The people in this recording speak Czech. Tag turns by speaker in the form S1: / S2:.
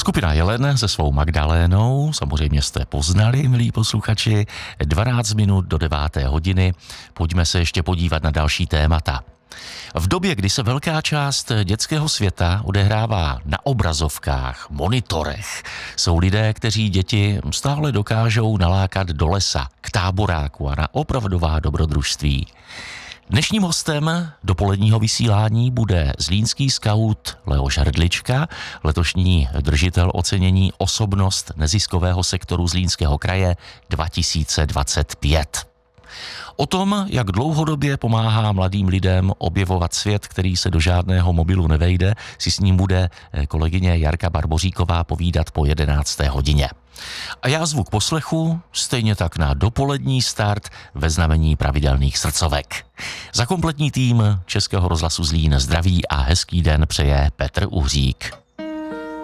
S1: Skupina Jelen se svou Magdalénou, samozřejmě jste poznali, milí posluchači, 12 minut do 9. hodiny. Pojďme se ještě podívat na další témata. V době, kdy se velká část dětského světa odehrává na obrazovkách, monitorech, jsou lidé, kteří děti stále dokážou nalákat do lesa, k táboráku a na opravdová dobrodružství. Dnešním hostem dopoledního vysílání bude zlínský skaut Leoš Hrdlička, letošní držitel ocenění Osobnost neziskového sektoru Zlínského kraje 2025. O tom, jak dlouhodobě pomáhá mladým lidem objevovat svět, který se do žádného mobilu nevejde, si s ním bude kolegyně Jarka Barboříková povídat po 11. hodině. A já zvuk poslechu, stejně tak na dopolední start ve znamení pravidelných srdcovek. Za kompletní tým Českého rozhlasu Zlín zdraví a hezký den přeje Petr Uhřík.